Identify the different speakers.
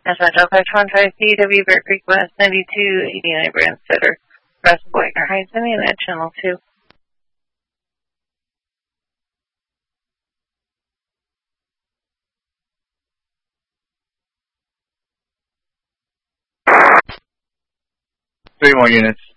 Speaker 1: That's my Delta 5 CW Bear Creek West 9289 Brand Sitter. Russ Boyner Heights, Indiana, Channel 2.
Speaker 2: Three more units.